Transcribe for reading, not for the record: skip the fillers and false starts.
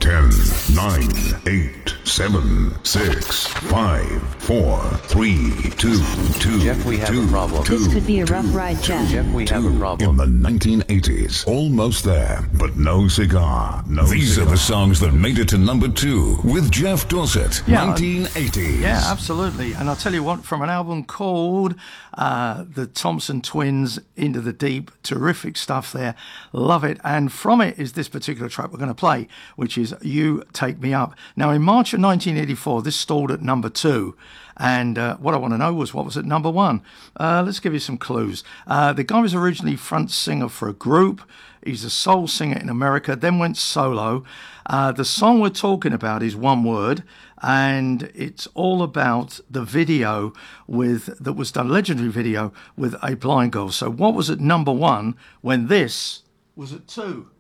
10, 9, 8, 7, 6, 5, 4, 3, 2, 2. Jeff, we have a problem. This could be a rough ride, Jeff. Jeff, we have a problem. In the 1980s, almost there, but no cigar. These are the songs that made it to number 2 with Jeff Dorset. Yeah, 1980s. Yeah, absolutely. And I'll tell you what, from an album called The Thompson Twins, Into the Deep, terrific stuff there. Love it. And from it is this particular track we're going to play, which is You Take Me Up. Now, in March of 1984, this stalled at number 2. And what I want to know was, what was at number 1? Let's give you some clues. The guy was originally front singer for a group. He's a soul singer in America, then went solo. The song we're talking about is one word, and it's all about the video that was done, legendary video with a blind girl. So what was at number 1 when this was at 2?